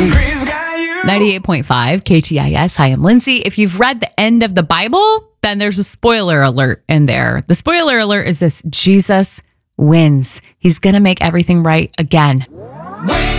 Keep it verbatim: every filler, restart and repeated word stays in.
ninety-eight point five K T I S. Hi, I'm Lindsay. If you've read the end of the Bible, then there's a spoiler alert in there. The spoiler alert is this: Jesus wins. He's going to make everything right again.